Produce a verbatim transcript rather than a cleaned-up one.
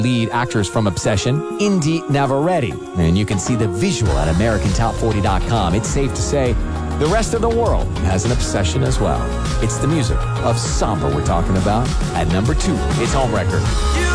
lead actress from Obsession, Indy Navarrete. And you can see the visual at American Top forty dot com. It's safe to say the rest of the world has an obsession as well. It's the music of Samba we're talking about. At number two, it's Home Record.